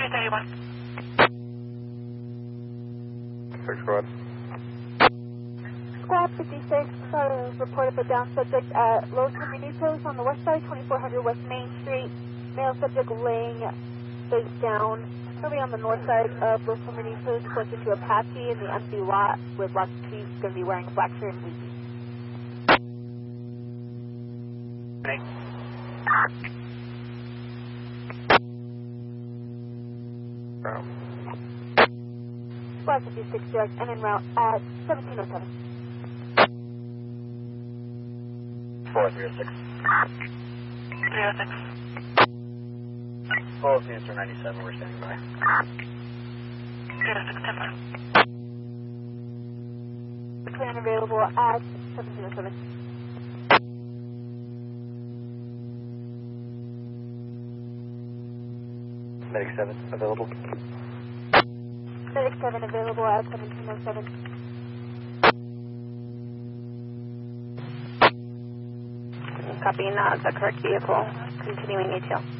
Six squad. Squad 56, reported the down subject at Los Communitos on the west side, 2400 West Main Street. Male subject laying face down. He'll be on the north side of Los Communitos, closer to Apache in the empty lot with lots of trees. Going to be wearing a black shirt and boots. Squad 56 direct and en route at 1707. 4306. 306. All units are 97, we're standing by. 306, 10 Clear and available at 1707. Medic 7 available. Medic 7 available at 1707. Copy, not the correct vehicle. Continuing ATL.